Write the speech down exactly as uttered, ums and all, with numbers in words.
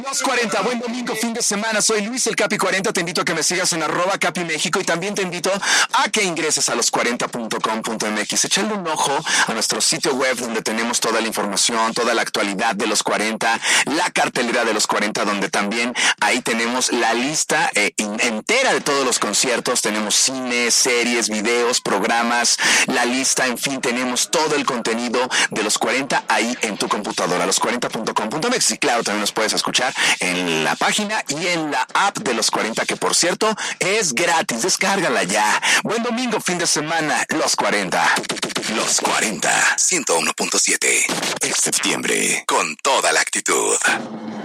Los cuarenta, buen domingo, fin de semana. Soy Luis, el Capi cuarenta. Te invito a que me sigas en arroba Capi México y también te invito a que ingreses a los cuarenta punto com punto m x. Echale un ojo a nuestro sitio web donde tenemos toda la información, toda la actualidad de los cuarenta, la cartelera de los cuarenta, donde también ahí tenemos la lista eh, entera de todos los conciertos. Tenemos cine, series, videos, programas, la lista, en fin, tenemos todo el contenido de los cuarenta ahí en tu computadora, los cuarenta punto com punto m x. Y claro, también nos puedes escuchar en la página y en la app de los cuarenta, que por cierto es gratis. Descárgala ya. Buen domingo, fin de semana, los cuarenta. Los cuarenta, ciento uno punto siete. Es septiembre con toda la actitud.